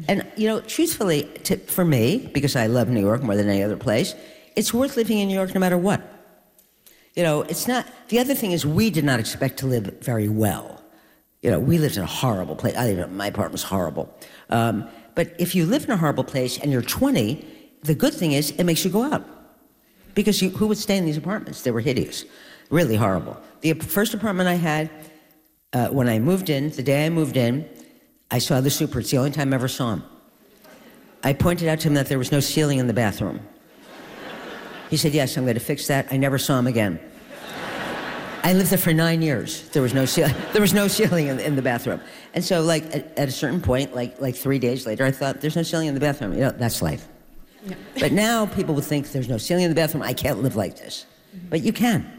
And, truthfully, for me, because I love New York more than any other place, it's worth living in New York no matter what. It's not, the other thing is we did not expect to live very well. We lived in a horrible place. My apartment was horrible. But if you live in a horrible place and you're 20, the good thing is it makes you go out. Because who would stay in these apartments? They were hideous, really horrible. The first apartment I had, when I moved in, the day I moved in, I saw the super. It's the only time I ever saw him. I pointed out to him that there was no ceiling in the bathroom. He said, yes, I'm going to fix that. I never saw him again. I lived there for 9 years. There was no ceiling in the bathroom. And so, at a certain point, like 3 days later, I thought, there's no ceiling in the bathroom. That's life. Yeah. But now people would think there's no ceiling in the bathroom. I can't live like this. But you can.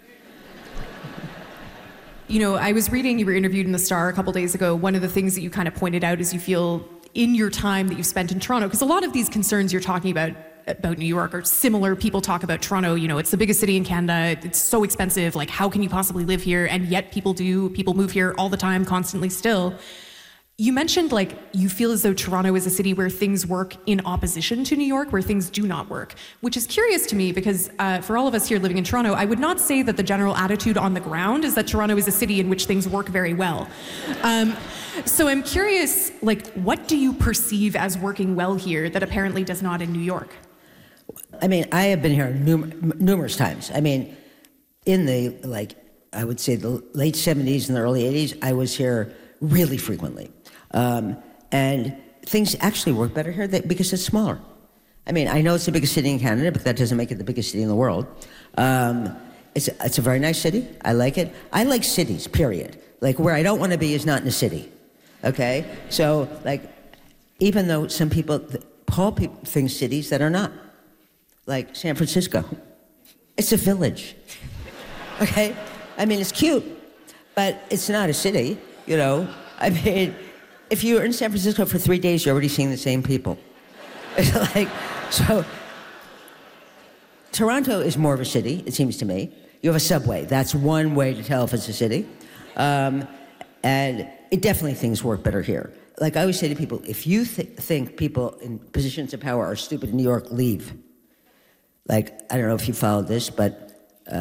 I was reading, you were interviewed in The Star a couple days ago. One of the things that you kind of pointed out is you feel in your time that you've spent in Toronto, because a lot of these concerns you're talking about New York are similar. People talk about Toronto, it's the biggest city in Canada. It's so expensive. How can you possibly live here? And yet people move here all the time, constantly still. You mentioned you feel as though Toronto is a city where things work in opposition to New York, where things do not work, which is curious to me because for all of us here living in Toronto, I would not say that the general attitude on the ground is that Toronto is a city in which things work very well. So I'm curious, what do you perceive as working well here that apparently does not in New York? I have been here numerous times. In the, I would say the late 70s and the early 80s, I was here really frequently. And things actually work better here because it's smaller. I know it's the biggest city in Canada, but that doesn't make it the biggest city in the world. It's a very nice city. I like it. I like cities, period. Where I don't want to be is not in a city, okay? So, even though some people call things cities that are not, like San Francisco, it's a village, okay? It's cute, but it's not a city, if you're in San Francisco for 3 days, you're already seeing the same people. So Toronto is more of a city, it seems to me. You have a subway. That's one way to tell if it's a city. And it definitely things work better here. I always say to people, if you think people in positions of power are stupid in New York, leave. I don't know if you followed this, but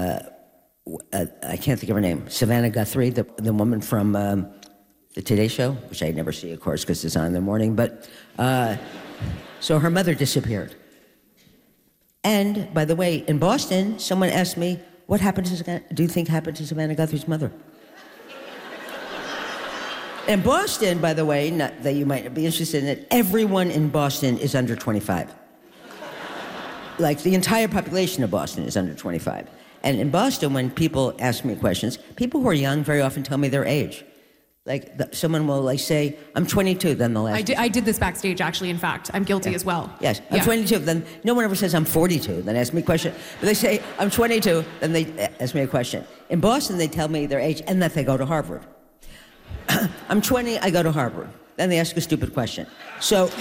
I can't think of her name. Savannah Guthrie, the woman from the Today Show, which I never see, of course, because it's on in the morning. But so her mother disappeared. And by the way, in Boston, someone asked me, do you think happened to Savannah Guthrie's mother? In Boston, by the way, not that you might be interested in it, everyone in Boston is under 25. The entire population of Boston is under 25. And in Boston, when people ask me questions, people who are young very often tell me their age. Someone will say, I'm 22, then they'll ask me. I did this backstage, actually, in fact. I'm guilty as well. Yes, I'm 22, then no one ever says I'm 42, then ask me a question. But they say, I'm 22, then they ask me a question. In Boston, they tell me their age and that they go to Harvard. I'm 20, I go to Harvard. Then they ask a stupid question. So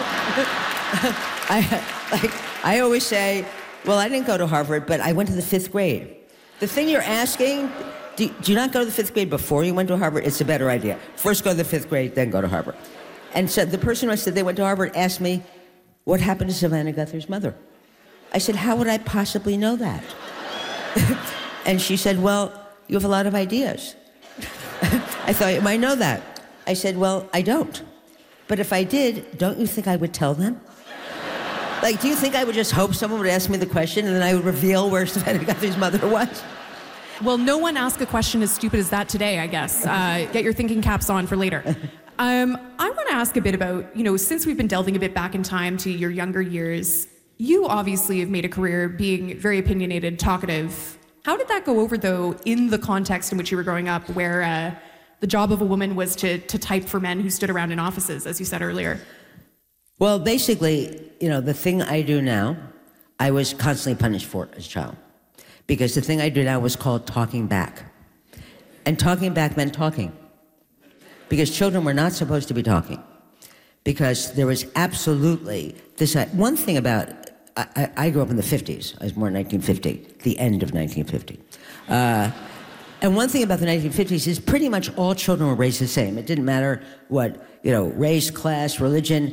I always say, well, I didn't go to Harvard, but I went to the 5th grade. The thing you're asking, do you not go to the 5th grade before you went to Harvard? It's a better idea. First go to the 5th grade, then go to Harvard. And so the person who said they went to Harvard asked me, what happened to Savannah Guthrie's mother? I said, how would I possibly know that? And she said, well, you have a lot of ideas. I thought you might know that. I said, well, I don't. But if I did, don't you think I would tell them? Do you think I would just hope someone would ask me the question and then I would reveal where Savannah Guthrie's mother was? Well, no one asked a question as stupid as that today, I guess. Get your thinking caps on for later. I want to ask a bit about, since we've been delving a bit back in time to your younger years, you obviously have made a career being very opinionated, talkative. How did that go over, though, in the context in which you were growing up, where the job of a woman was to type for men who stood around in offices, as you said earlier? Well, basically, the thing I do now, I was constantly punished for as a child. Because the thing I do now was called talking back. And talking back meant talking. Because children were not supposed to be talking. Because there was absolutely this, one thing about, I grew up in the 50s. I was born in 1950, the end of 1950. And one thing about the 1950s is pretty much all children were raised the same. It didn't matter what, race, class, religion.